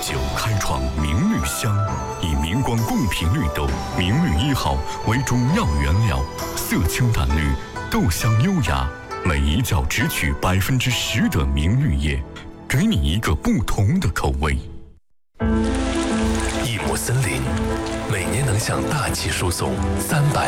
酒开创明绿香，以明光贡品绿豆明绿1号为主要原料，色清淡绿，豆香优雅，每一角只取10%的明绿叶，给你一个不同的口味。 一亩森林，每年能向大气输送300